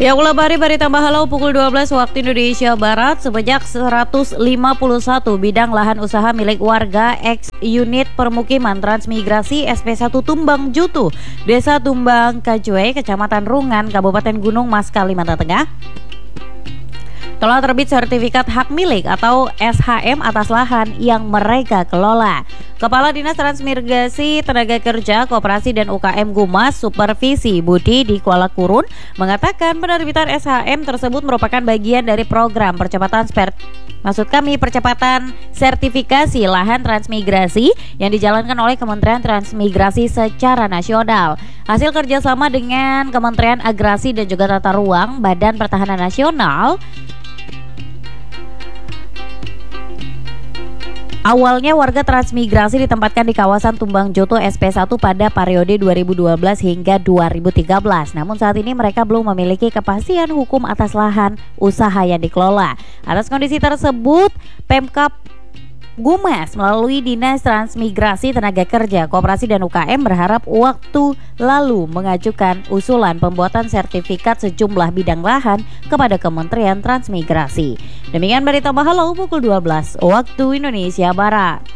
Ya, ulah bari tambah halau pukul 12 waktu Indonesia Barat. Sebanyak 151 bidang lahan usaha milik warga ex unit permukiman transmigrasi SP1 Tumbang Jutu, Desa Tumbang Kajwe, Kecamatan Rungan, Kabupaten Gunung Mas, Kalimantan Tengah, telah terbit sertifikat hak milik atau SHM atas lahan yang mereka kelola. Kepala Dinas Transmigrasi Tenaga Kerja Koperasi dan UKM Gumas Supervisi Budi di Kuala Kurun mengatakan penerbitan SHM tersebut merupakan bagian dari program percepatan sertifikasi lahan transmigrasi yang dijalankan oleh Kementerian Transmigrasi secara nasional. Hasil kerjasama dengan Kementerian Agresi dan juga Tata Ruang, Badan Pertahanan Nasional. Awalnya warga transmigrasi ditempatkan di kawasan Tumbang Joto SP1 pada periode 2012 hingga 2013. Namun saat ini mereka belum memiliki kepastian hukum atas lahan usaha yang dikelola. Atas kondisi tersebut, Pemkab Gumas melalui Dinas Transmigrasi Tenaga Kerja, Koperasi dan UKM berharap waktu lalu mengajukan usulan pembuatan sertifikat sejumlah bidang lahan kepada Kementerian Transmigrasi. Demikian berita Bahalau pukul 12 waktu Indonesia Barat.